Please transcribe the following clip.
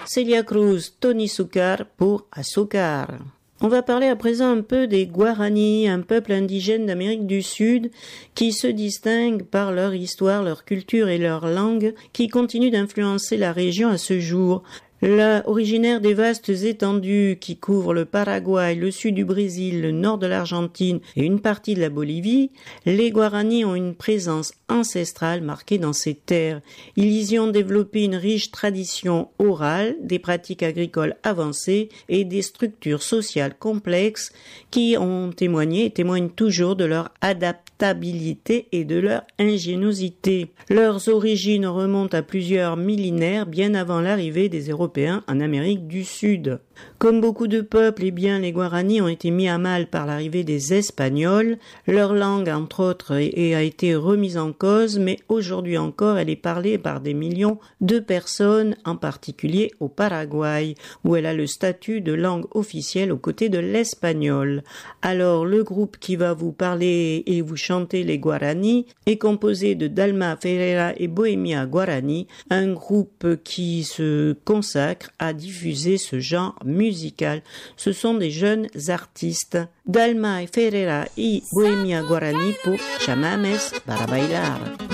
Celia Cruz, Tony Zucker pour Azúcar. On va parler à présent un peu des Guaranis, un peuple indigène d'Amérique du Sud qui se distingue par leur histoire, leur culture et leur langue qui continuent d'influencer la région à ce jour. Là, originaire des vastes étendues qui couvrent le Paraguay, le sud du Brésil, le nord de l'Argentine et une partie de la Bolivie, les Guaranis ont une présence ancestrale marquée dans ces terres. Ils y ont développé une riche tradition orale, des pratiques agricoles avancées et des structures sociales complexes qui ont témoigné et témoignent toujours de leur adaptabilité et de leur ingéniosité. Leurs origines remontent à plusieurs millénaires bien avant l'arrivée des Européens en Amérique du Sud. Comme beaucoup de peuples, les Guaranis ont été mis à mal par l'arrivée des Espagnols. Leur langue, entre autres, a été remise en cause, mais aujourd'hui encore, elle est parlée par des millions de personnes, en particulier au Paraguay, où elle a le statut de langue officielle aux côtés de l'espagnol. Alors, le groupe qui va vous parler et vous chanter les Guaranis est composé de Dalma Ferreira et Bohemia Guarani, un groupe qui se consacre à diffuser ce genre musical. Ce sont des jeunes artistes. Dalma Ferreira y Bohemia Guarani pour Chamames para bailar.